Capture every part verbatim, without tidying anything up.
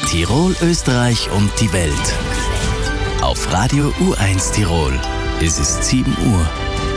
Tirol, Österreich und die Welt. Auf Radio U eins Tirol. Es ist sieben Uhr.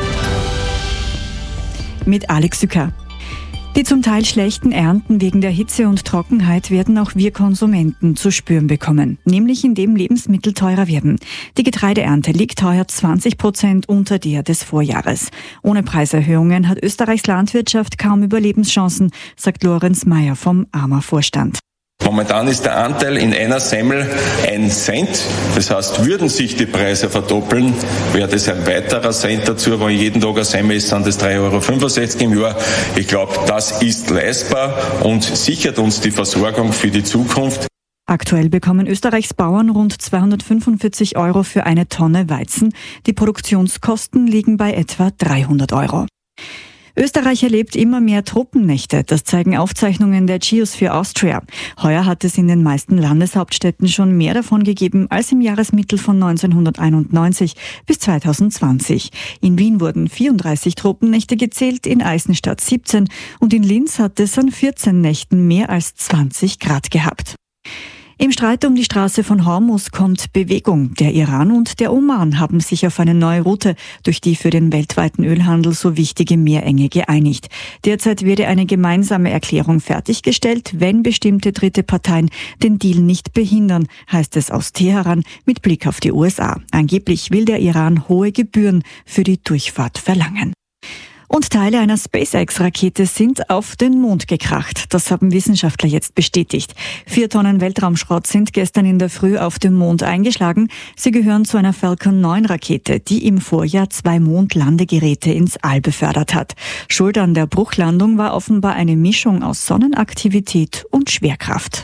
Mit Alex Sücker. Die zum Teil schlechten Ernten wegen der Hitze und Trockenheit werden auch wir Konsumenten zu spüren bekommen, nämlich indem Lebensmittel teurer werden. Die Getreideernte liegt heuer zwanzig Prozent unter der des Vorjahres. Ohne Preiserhöhungen hat Österreichs Landwirtschaft kaum Überlebenschancen, sagt Lorenz Meyer vom A M A-Vorstand. Momentan ist der Anteil in einer Semmel ein Cent. Das heißt, würden sich die Preise verdoppeln, wäre das ein weiterer Cent dazu. Wenn jeden Tag eine Semmel ist, sind das drei Euro fünfundsechzig im Jahr. Ich glaube, das ist leistbar und sichert uns die Versorgung für die Zukunft. Aktuell bekommen Österreichs Bauern rund zweihundertfünfundvierzig Euro für eine Tonne Weizen. Die Produktionskosten liegen bei etwa dreihundert Euro. Österreich erlebt immer mehr Truppennächte. Das zeigen Aufzeichnungen der Geosphere Austria. Heuer hat es in den meisten Landeshauptstädten schon mehr davon gegeben als im Jahresmittel von neunzehnhunderteinundneunzig bis zweitausendzwanzig. In Wien wurden vierunddreißig Truppennächte gezählt, in Eisenstadt siebzehn und in Linz hat es an vierzehn Nächten mehr als zwanzig Grad gehabt. Im Streit um die Straße von Hormuz kommt Bewegung. Der Iran und der Oman haben sich auf eine neue Route durch die für den weltweiten Ölhandel so wichtige Meerenge geeinigt. Derzeit werde eine gemeinsame Erklärung fertiggestellt, wenn bestimmte dritte Parteien den Deal nicht behindern, heißt es aus Teheran mit Blick auf die U S A. Angeblich will der Iran hohe Gebühren für die Durchfahrt verlangen. Und Teile einer SpaceX-Rakete sind auf den Mond gekracht. Das haben Wissenschaftler jetzt bestätigt. Vier Tonnen Weltraumschrott sind gestern in der Früh auf dem Mond eingeschlagen. Sie gehören zu einer Falcon neun Rakete, die im Vorjahr zwei Mondlandegeräte ins All befördert hat. Schuld an der Bruchlandung war offenbar eine Mischung aus Sonnenaktivität und Schwerkraft.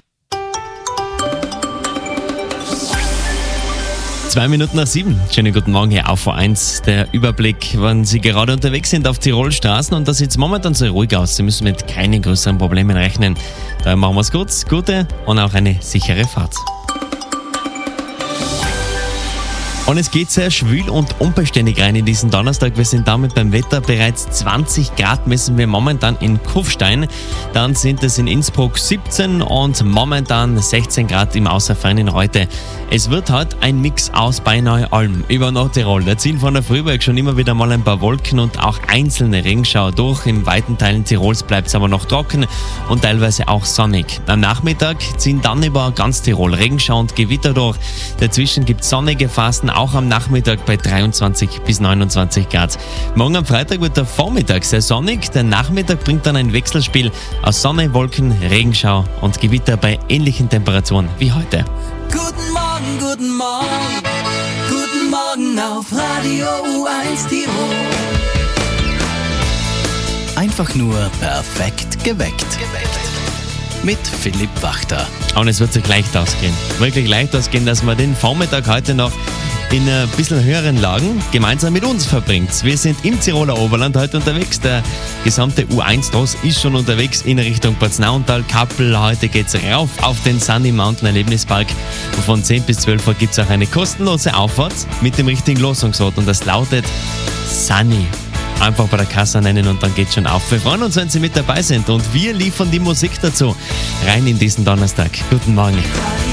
Zwei Minuten nach sieben. Schönen guten Morgen hier auf V eins. Der Überblick, wann Sie gerade unterwegs sind auf Tirol-Straßen, und da sieht es momentan so ruhig aus. Sie müssen mit keinen größeren Problemen rechnen. Daher machen wir es kurz, gute und auch eine sichere Fahrt. Und es geht sehr schwül und unbeständig rein in diesen Donnerstag. Wir sind damit beim Wetter. Bereits zwanzig Grad messen wir momentan in Kufstein. Dann sind es in Innsbruck siebzehn und momentan sechzehn Grad im außerfernen Reute. Es wird heute ein Mix aus beinahe allem über Nordtirol. Da ziehen von der Frühberg schon immer wieder mal ein paar Wolken und auch einzelne Regenschauer durch. In weiten Teilen Tirols bleibt es aber noch trocken und teilweise auch sonnig. Am Nachmittag ziehen dann über ganz Tirol Regenschauer und Gewitter durch. Dazwischen gibt es sonnige Phasen, auch am Nachmittag bei dreiundzwanzig bis neunundzwanzig Grad. Morgen am Freitag wird der Vormittag sehr sonnig. Der Nachmittag bringt dann ein Wechselspiel aus Sonne, Wolken, Regenschauer und Gewitter bei ähnlichen Temperaturen wie heute. Guten Morgen, guten Morgen, guten Morgen auf Radio U eins Tirol. Einfach nur perfekt geweckt. Mit Philipp Wachter. Und es wird sich leicht ausgehen. Wirklich leicht ausgehen, dass man den Vormittag heute noch in ein bisschen höheren Lagen gemeinsam mit uns verbringt. Wir sind im Tiroler Oberland heute unterwegs. Der gesamte U eins Tross ist schon unterwegs in Richtung Bad Snauntal, Kappel. Heute geht es rauf auf den Sunny Mountain Erlebnispark. Und von zehn bis zwölf Uhr gibt es auch eine kostenlose Auffahrt mit dem richtigen Losungsort. Und das lautet Sunny. Einfach bei der Kasse nennen und dann geht's schon auf. Wir freuen uns, wenn Sie mit dabei sind, und wir liefern die Musik dazu. Rein in diesen Donnerstag. Guten Morgen.